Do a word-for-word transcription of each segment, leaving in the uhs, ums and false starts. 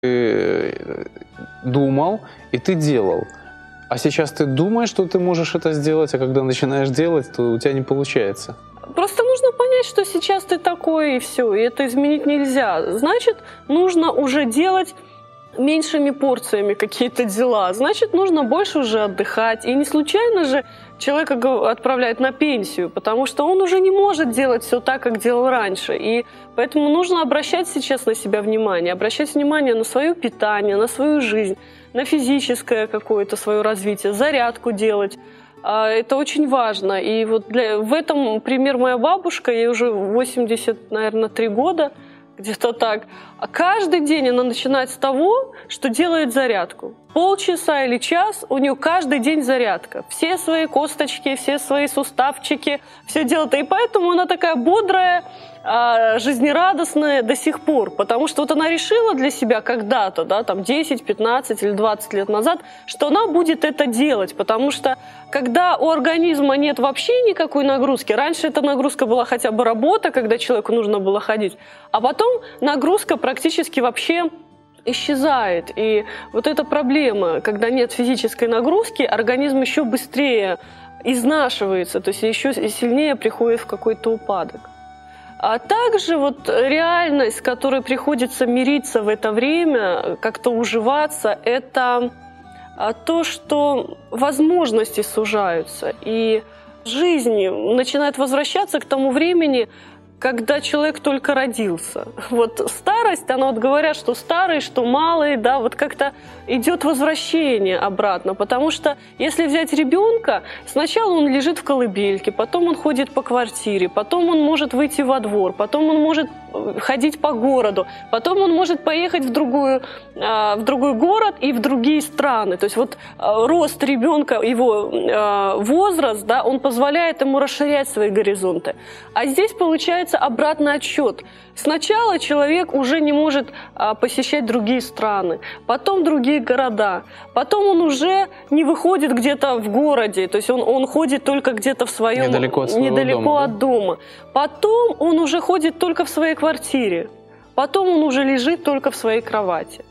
Ты думал, и ты делал. А сейчас ты думаешь, что ты можешь это сделать, а когда начинаешь делать, то у тебя не получается. Просто нужно понять, что сейчас ты такой, и все, и это изменить нельзя. Значит, нужно уже делать меньшими порциями какие-то дела. Значит, нужно больше уже отдыхать. И не случайно же человека отправляют на пенсию, потому что он уже не может делать все так, как делал раньше. И поэтому нужно обращать сейчас на себя внимание, обращать внимание на свое питание, на свою жизнь, на физическое какое-то свое развитие, зарядку делать. Это очень важно. И вот для, в этом пример моя бабушка, ей уже восемьдесят, наверное, три года, где-то так. А каждый день она начинает с того, что делает зарядку. Полчаса или час у нее каждый день зарядка. Все свои косточки, все свои суставчики, все делает. И поэтому она такая бодрая, жизнерадостная до сих пор. Потому что вот она решила для себя когда-то, да, там десять, пятнадцать или двадцать лет назад, что она будет это делать. Потому что когда у организма нет вообще никакой нагрузки, раньше эта нагрузка была хотя бы работа, когда человеку нужно было ходить, а потом нагрузка практически вообще исчезает. И вот эта проблема, когда нет физической нагрузки, организм еще быстрее изнашивается, то есть еще сильнее приходит в какой-то упадок. А также вот реальность, с которой приходится мириться в это время, как-то уживаться, это то, что возможности сужаются, и жизнь начинает возвращаться к тому времени, когда человек только родился. Вот старость, она вот говорят, что старый, что малый, да, вот как-то идет возвращение обратно, потому что если взять ребенка, сначала он лежит в колыбельке, потом он ходит по квартире, потом он может выйти во двор, потом он может ходить по городу, потом он может поехать в, другую, в другой город и в другие страны. То есть вот рост ребенка, его возраст, да, он позволяет ему расширять свои горизонты. А здесь получается обратный отсчет. Сначала человек уже не может посещать другие страны, потом другие города, потом он уже не выходит где-то в городе, то есть он, он ходит только где-то в своем, недалеко от, недалеко дома, от дома. Потом он уже ходит только в своей квартире, потом он уже лежит только в своей кровати.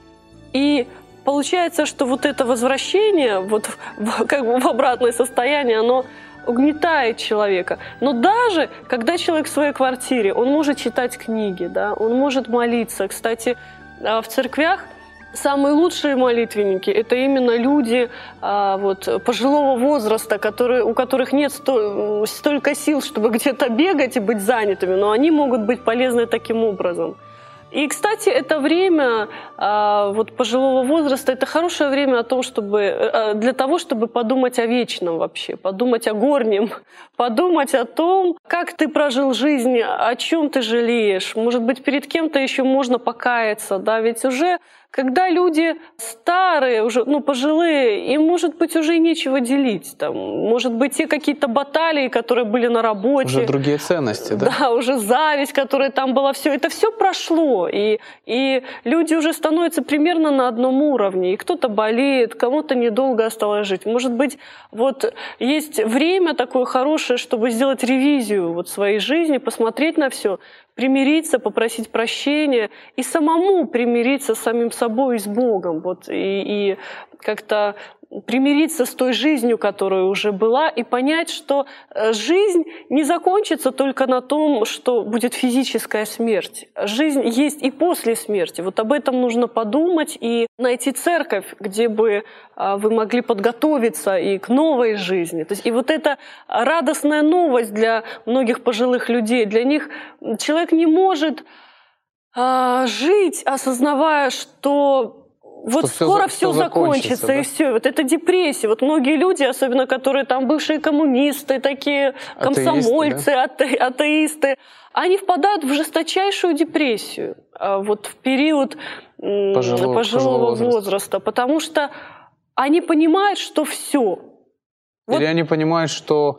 И получается, что вот это возвращение вот, как бы в обратное состояние, оно угнетает человека. Но даже когда человек в своей квартире, он может читать книги, да, он может молиться. Кстати, в церквях самые лучшие молитвенники – это именно люди а, вот, пожилого возраста, которые, у которых нет сто, столько сил, чтобы где-то бегать и быть занятыми, но они могут быть полезны таким образом. И, кстати, это время а, вот, пожилого возраста, это хорошее время о том, чтобы, а, для того, чтобы подумать о вечном вообще, подумать о горнем, подумать о том, как ты прожил жизнь, о чем ты жалеешь. Может быть, перед кем-то еще можно покаяться, да, ведь уже когда люди старые, уже, ну, пожилые, им, может быть, уже и нечего делить. Там, может быть, те какие-то баталии, которые были на работе. Уже другие ценности, да? Да, уже зависть, которая там была, все. Это все прошло. И, и люди уже становятся примерно на одном уровне. И кто-то болеет, кому-то недолго осталось жить. Может быть, вот есть время такое хорошее, чтобы сделать ревизию вот своей жизни, посмотреть на все, примириться, попросить прощения и самому примириться с самим собой и с Богом. Вот, и, и как-то примириться с той жизнью, которая уже была, и понять, что жизнь не закончится только на том, что будет физическая смерть. Жизнь есть и после смерти. Вот об этом нужно подумать и найти церковь, где бы вы могли подготовиться и к новой жизни. То есть, и вот эта радостная новость для многих пожилых людей, для них человек не может а, жить, осознавая, что вот что скоро все, все закончится, да? И все. Вот это депрессия. Вот многие люди, особенно которые там бывшие коммунисты, такие комсомольцы, атеисты, да? атеисты, они впадают в жесточайшую депрессию вот в период пожилого, пожилого возраста. возраста, потому что они понимают, что все. Вот. Или они понимают, что,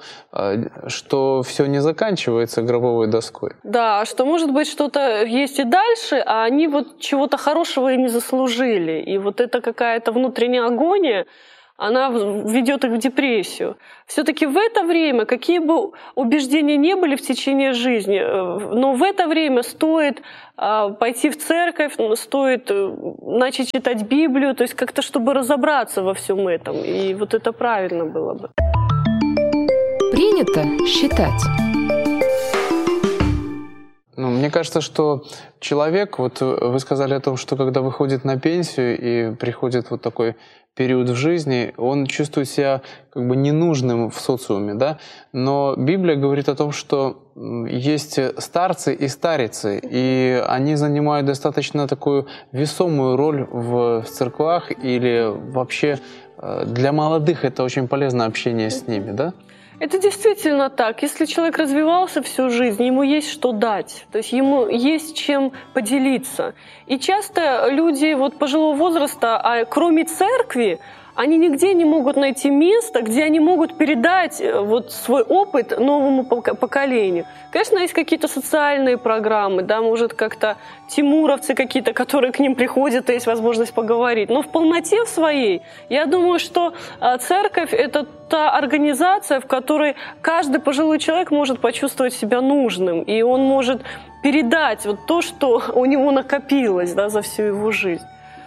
что все не заканчивается гробовой доской. Да, что может быть что-то есть и дальше, а они вот чего-то хорошего и не заслужили. И вот это какая-то внутренняя агония, она ведет их в депрессию. Все-таки в это время, какие бы убеждения не были в течение жизни, но в это время стоит пойти в церковь, стоит начать читать Библию, то есть как-то, чтобы разобраться во всем этом. И вот это правильно было бы. Принято считать. Ну, мне кажется, что человек, вот вы сказали о том, что когда выходит на пенсию и приходит вот такой период в жизни, он чувствует себя как бы ненужным в социуме, да? Но Библия говорит о том, что есть старцы и старицы, и они занимают достаточно такую весомую роль в церквах, или вообще для молодых это очень полезно общение с ними, да? Это действительно так. Если человек развивался всю жизнь, ему есть что дать, то есть ему есть чем поделиться. И часто люди вот пожилого возраста, а кроме церкви, они нигде не могут найти место, где они могут передать вот свой опыт новому поколению. Конечно, есть какие-то социальные программы, да, может, как-то тимуровцы какие-то, которые к ним приходят, и есть возможность поговорить. Но в полноте в своей, я думаю, что церковь — это та организация, в которой каждый пожилой человек может почувствовать себя нужным, и он может передать вот то, что у него накопилось, да, за всю его жизнь.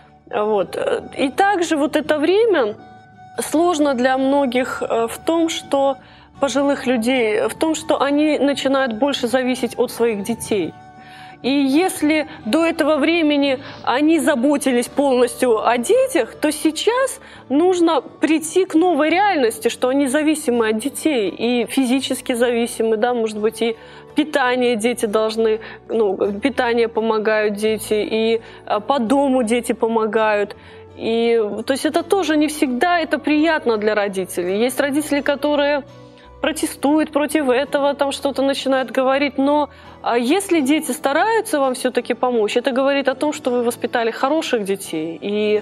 Вот. И также вот это время сложно для многих в том, что пожилых людей, в том, что они начинают больше зависеть от своих детей. И если до этого времени они заботились полностью о детях, то сейчас нужно прийти к новой реальности, что они зависимы от детей, и физически зависимы, да, может быть, и питание дети должны, ну, питание помогают дети, и по дому дети помогают. И, то есть это тоже не всегда это приятно для родителей. Есть родители, которые протестуют против этого, там что-то начинают говорить, но если дети стараются вам все-таки помочь, это говорит о том, что вы воспитали хороших детей, и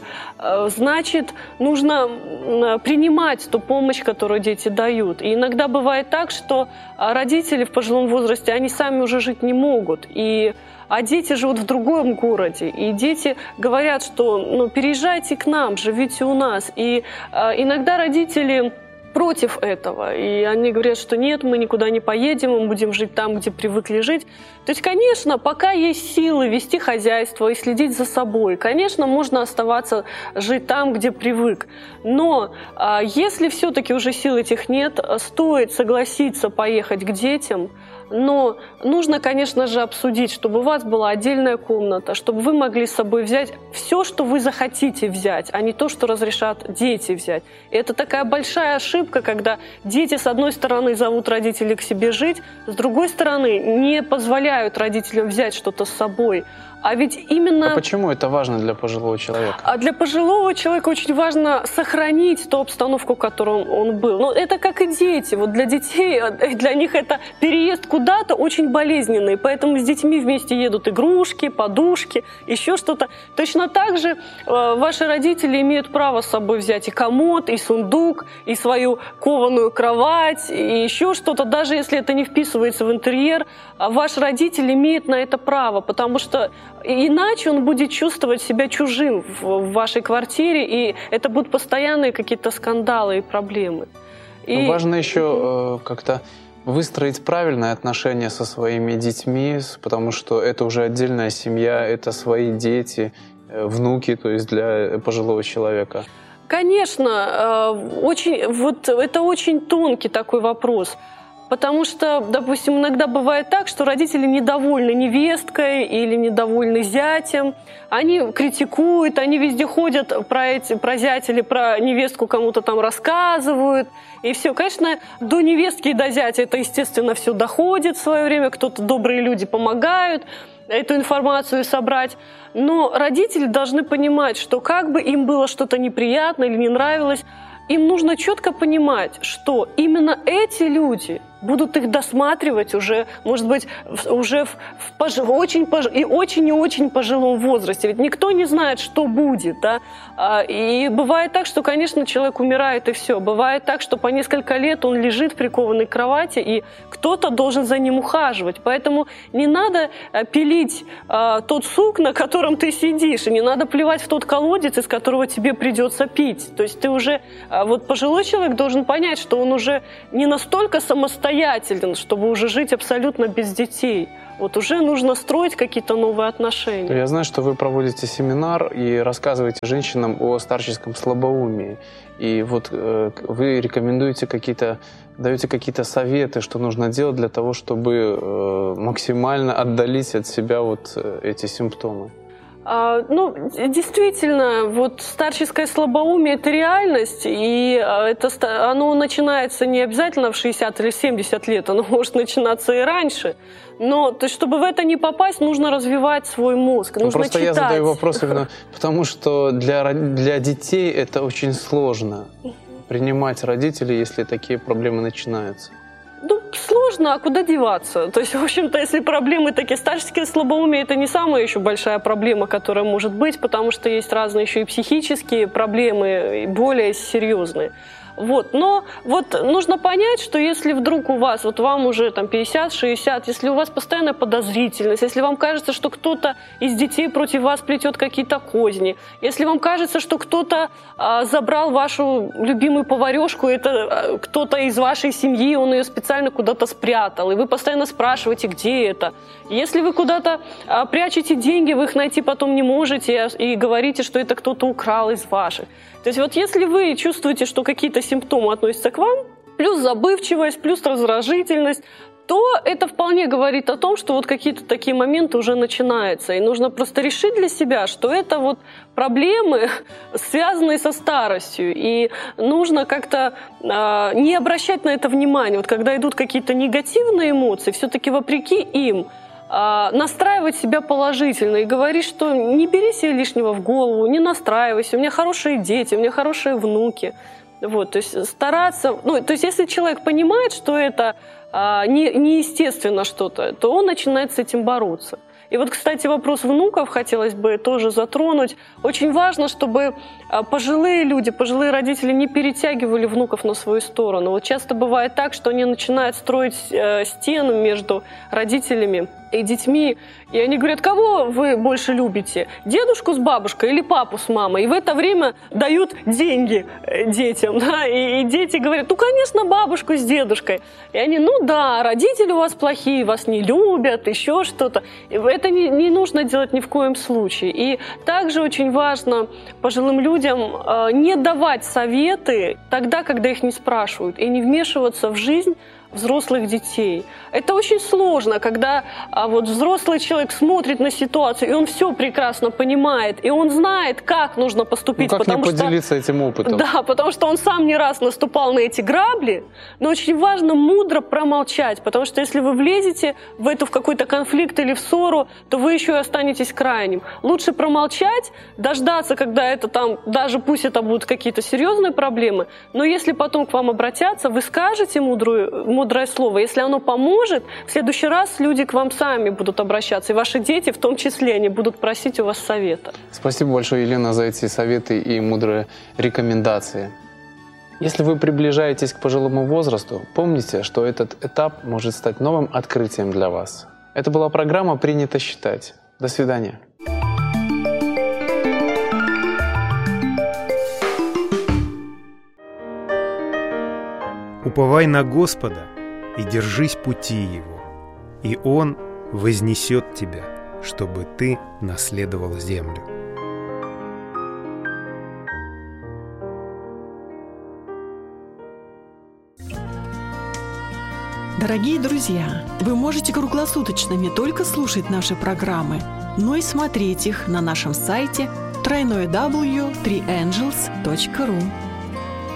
значит, нужно принимать ту помощь, которую дети дают. И иногда бывает так, что родители в пожилом возрасте, они сами уже жить не могут, и а дети живут в другом городе, и дети говорят, что ну, переезжайте к нам, живите у нас. И иногда родители против этого. И они говорят, что нет, мы никуда не поедем, мы будем жить там, где привыкли жить. То есть, конечно, пока есть силы вести хозяйство и следить за собой, конечно, можно оставаться жить там, где привык. Но а, если все-таки уже сил этих нет, стоит согласиться поехать к детям. Но нужно, конечно же, обсудить, чтобы у вас была отдельная комната, чтобы вы могли с собой взять все, что вы захотите взять, а не то, что разрешат дети взять. И это такая большая ошибка, когда дети, с одной стороны, зовут родителей к себе жить, с другой стороны, не позволяют родителям взять что-то с собой. А ведь именно... А почему это важно для пожилого человека? А для пожилого человека очень важно сохранить ту обстановку, в которой он был. Но это как и дети. Вот для детей, для них это переезд куда-то очень болезненный. Поэтому с детьми вместе едут игрушки, подушки, еще что-то. Точно так же э, ваши родители имеют право с собой взять и комод, и сундук, и свою кованую кровать, и еще что-то. Даже если это не вписывается в интерьер, ваш родитель имеет на это право, потому что иначе он будет чувствовать себя чужим в вашей квартире, и это будут постоянные какие-то скандалы и проблемы. И... Важно еще э, как-то выстроить правильное отношение со своими детьми, потому что это уже отдельная семья, это свои дети, э, внуки, то есть для пожилого человека. Конечно, э, очень, вот это очень тонкий такой вопрос. Потому что, допустим, иногда бывает так, что родители недовольны невесткой или недовольны зятем. Они критикуют, они везде ходят про, эти, про зятя или про невестку кому-то там рассказывают. И все, конечно, до невестки и до зятя это, естественно, все доходит в свое время. Кто-то, добрые люди, помогают эту информацию собрать. Но родители должны понимать, что как бы им было что-то неприятно или не нравилось, им нужно четко понимать, что именно эти люди будут их досматривать уже, может быть, уже в, в, пож... в очень, пож... и очень и очень пожилом возрасте. Ведь никто не знает, что будет. Да? И бывает так, что, конечно, человек умирает и все. Бывает так, что по несколько лет он лежит прикованный к кровати, и кто-то должен за ним ухаживать. Поэтому не надо пилить а, тот сук, на котором ты сидишь, и не надо плевать в тот колодец, из которого тебе придется пить. То есть ты уже, а, вот пожилой человек должен понять, что он уже не настолько самостоятелен, чтобы уже жить абсолютно без детей. Вот уже нужно строить какие-то новые отношения. Я знаю, что вы проводите семинар и рассказываете женщинам о старческом слабоумии. И вот э, вы рекомендуете какие-то, даете какие-то советы, что нужно делать для того, чтобы э, максимально отдалить от себя вот э, эти симптомы. А, ну, действительно, вот старческое слабоумие – это реальность, и это, оно начинается не обязательно в шестьдесят или семьдесят лет, оно может начинаться и раньше. Но то есть, чтобы в это не попасть, нужно развивать свой мозг, нужно ну, просто читать. Я задаю вопрос именно потому, что для, для детей это очень сложно принимать родителей, если такие проблемы начинаются. Ну, сложно, а куда деваться? То есть, в общем-то, если проблемы такие, старческие слабоумие – это не самая еще большая проблема, которая может быть, потому что есть разные еще и психические проблемы, и более серьезные. Вот. Но вот нужно понять, что если вдруг у вас, вот вам уже там пятьдесят-шестьдесят, если у вас постоянная подозрительность, если вам кажется, что кто-то из детей против вас плетет какие-то козни, если вам кажется, что кто-то а, забрал вашу любимую поварешку, это а, кто-то из вашей семьи, он ее специально куда-то спрятал, и вы постоянно спрашиваете, где это. Если вы куда-то а, прячете деньги, вы их найти потом не можете, и говорите, что это кто-то украл из ваших. То есть вот если вы чувствуете, что какие-то симптомы относятся к вам, плюс забывчивость, плюс раздражительность, то это вполне говорит о том, что вот какие-то такие моменты уже начинаются. И нужно просто решить для себя, что это вот проблемы, связанные со старостью. И нужно как-то э, не обращать на это внимания. Вот когда идут какие-то негативные эмоции, все-таки вопреки им, настраивать себя положительно и говорить, что не бери себе лишнего в голову, не настраивайся, у меня хорошие дети, у меня хорошие внуки. Вот, то есть стараться, ну, то есть если человек понимает, что это а, не, неестественно что-то, то он начинает с этим бороться. И вот, кстати, вопрос внуков хотелось бы тоже затронуть. Очень важно, чтобы пожилые люди, пожилые родители не перетягивали внуков на свою сторону. Вот часто бывает так, что они начинают строить стену между родителями и детьми, и они говорят, кого вы больше любите, дедушку с бабушкой или папу с мамой? И в это время дают деньги детям, да? и, и дети говорят, ну, конечно, бабушку с дедушкой. И они, ну да, родители у вас плохие, вас не любят, еще что-то. Это не, не нужно делать ни в коем случае. И также очень важно пожилым людям э, не давать советы тогда, когда их не спрашивают, и не вмешиваться в жизнь взрослых детей. Это очень сложно, когда а, вот взрослый человек смотрит на ситуацию, и он все прекрасно понимает, и он знает, как нужно поступить. Ну, как потому не поделиться что, этим опытом? Да, потому что он сам не раз наступал на эти грабли, но очень важно мудро промолчать, потому что если вы влезете в эту в какой-то конфликт или в ссору, то вы еще и останетесь крайним. Лучше промолчать, дождаться, когда это там, даже пусть это будут какие-то серьезные проблемы, но если потом к вам обратятся, вы скажете мудрую мудрое слово. Если оно поможет, в следующий раз люди к вам сами будут обращаться, и ваши дети, в том числе, они будут просить у вас совета. Спасибо большое, Елена, за эти советы и мудрые рекомендации. Если вы приближаетесь к пожилому возрасту, помните, что этот этап может стать новым открытием для вас. Это была программа «Принято считать». До свидания. Уповай на Господа и держись пути Его, и Он вознесет тебя, чтобы ты наследовал землю. Дорогие друзья, вы можете круглосуточно не только слушать наши программы, но и смотреть их на нашем сайте дабл ю дабл ю дабл ю точка три энджелс точка ру.